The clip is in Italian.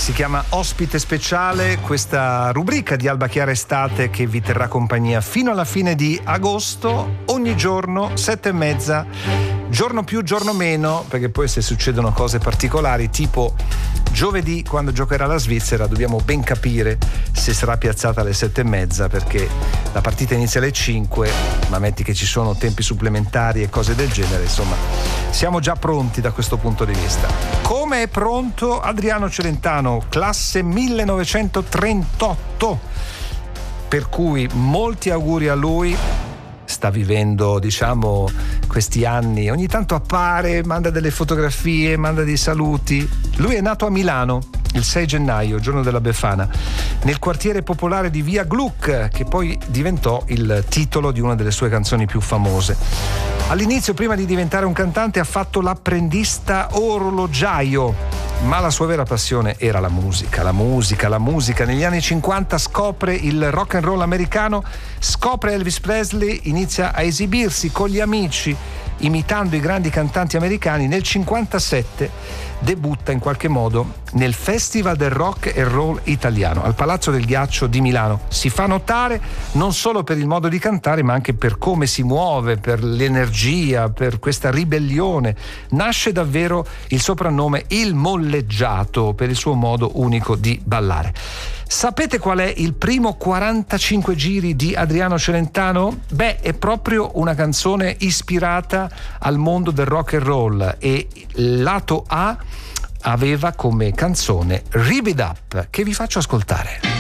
Si chiama Ospite Speciale, questa rubrica di Alba Chiara Estate che vi terrà compagnia fino alla fine di agosto, ogni giorno 7:30, giorno più giorno meno, perché poi se succedono cose particolari tipo giovedì quando giocherà la Svizzera dobbiamo ben capire se sarà piazzata alle 7:30, perché la partita inizia alle 5, ma metti che ci sono tempi supplementari e cose del genere, insomma siamo già pronti da questo punto di vista. Come è pronto Adriano Celentano, classe 1938, per cui molti auguri a lui. Sta vivendo, diciamo, questi anni, ogni tanto appare, manda delle fotografie, manda dei saluti. Lui è nato a Milano il 6 gennaio, giorno della Befana, nel quartiere popolare di Via Gluck, che poi diventò il titolo di una delle sue canzoni più famose. All'inizio, prima di diventare un cantante, ha fatto l'apprendista orologiaio, ma la sua vera passione era la musica. Negli anni 50 scopre il rock and roll americano, scopre Elvis Presley, inizia a esibirsi con gli amici imitando i grandi cantanti americani. Nel 57 debutta in qualche modo nel Festival del Rock and Roll Italiano al Palazzo del Ghiaccio di Milano. Si fa notare non solo per il modo di cantare, ma anche per come si muove, per l'energia, per questa ribellione. Nasce davvero il soprannome Il Molleggiato per il suo modo unico di ballare. Sapete qual è il primo 45 giri di Adriano Celentano? Beh, è proprio una canzone ispirata al mondo del rock and roll, e lato A aveva come canzone Rev It Up, che vi faccio ascoltare.